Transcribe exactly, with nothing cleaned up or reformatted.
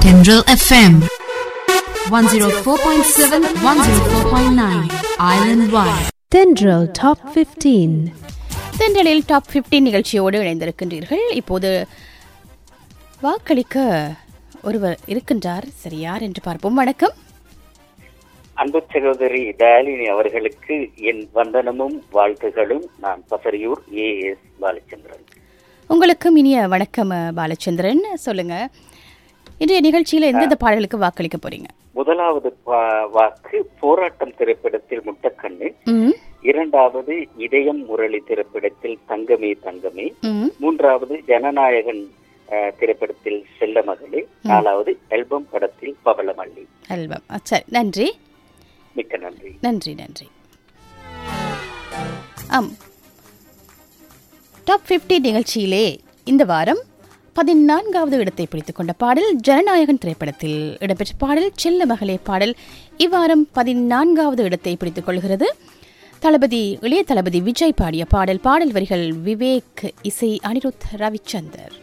Tendril F M one oh four point seven, one oh four point nine Island Wide. Tendril Top fifteen. தென்றலில் top பதினைந்து நிகழ்ச்சியோடு இணைந்திருக்கின்றீர்கள். இப்போது வாக்களிக்க ஒருவர் இருக்கின்றார். சரி, யார் என்று பார்ப்போம். வணக்கம். அன்பு சகோதரி டாலினி அவர்களுக்கு என் வந்தனமும் வாழ்த்துகளும். நான் பசரியூர் ஏ எஸ் பாலச்சந்திரன். உங்களுக்கும் இனிய வணக்கம் பாலச்சந்திரன். சொல்லுங்க, இன்றைய நிகழ்ச்சியில எந்தெந்த பாடலுக்கு வாக்களிக்க போறீங்க? முதலாவது வாக்கு போராட்டம் திரைப்படத்தில் முட்டக்கண்ணு, இரண்டாவது இதயம் முரளி திரைப்படத்தில் தங்கமே தங்கமே, மூன்றாவது ஜனநாயகன் திரைப்படத்தில் செல்ல மகளே, நாலாவது ஆல்பம் படத்தில் பவளமல்லி. ஆல்பம். சரி, நன்றி. மிக்க நன்றி. நன்றி நன்றி. ஆம், டாப் பதினைந்து நிகழ்ச்சியிலே இந்த வாரம் பதினான்காவது இடத்தை பிடித்துக் கொண்ட பாடல் ஜனநாயகன் திரைப்படத்தில் இடம்பெற்ற பாடல் செல்ல மகளே பாடல் இவ்வாரம் பதினான்காவது இடத்தை பிடித்துக் கொள்கிறது. தளபதி இளைய தளபதி விஜய் பாடிய பாடல். பாடல் வரிகள் விவேக், இசை அனிருத் ரவிச்சந்தர்.